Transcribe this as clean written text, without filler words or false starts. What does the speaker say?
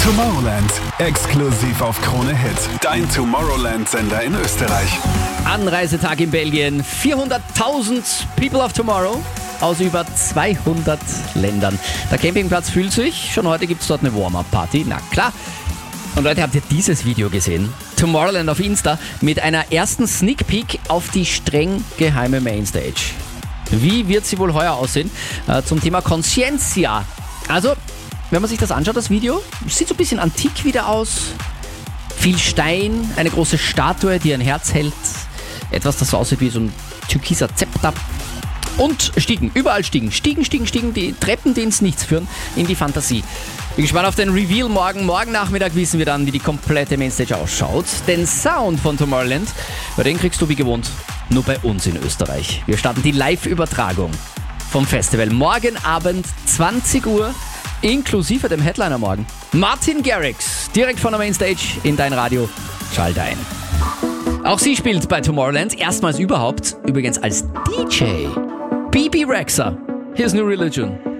Tomorrowland, exklusiv auf Krone Hit. Dein Tomorrowland-Sender in Österreich. Anreisetag in Belgien. 400.000 People of Tomorrow aus über 200 Ländern. Der Campingplatz fühlt sich. Schon heute gibt es dort eine Warm-Up-Party. Na klar. Und Leute, habt ihr dieses Video gesehen? Tomorrowland auf Insta mit einer ersten Sneak Peek auf die streng geheime Mainstage. Wie wird sie wohl heuer aussehen? Zum Thema Conscientia. Also, wenn man sich das anschaut, das Video, sieht so ein bisschen antik wieder aus. Viel Stein, eine große Statue, die ein Herz hält. Etwas, das so aussieht wie so ein türkiser Zepter. Und Stiegen, überall Stiegen. Stiegen, die Treppen, die ins Nichts führen, in die Fantasie. Bin gespannt auf den Reveal morgen. Morgen Nachmittag wissen wir dann, wie die komplette Mainstage ausschaut. Den Sound von Tomorrowland, den kriegst du wie gewohnt nur bei uns in Österreich. Wir starten die Live-Übertragung vom Festival. Morgen Abend 20 Uhr, inklusive dem Headliner morgen. Martin Garrix, direkt von der Mainstage in dein Radio. Schalt ein. Auch sie spielt bei Tomorrowland, erstmals überhaupt, übrigens als DJ. Bebe Rexha, His New Religion.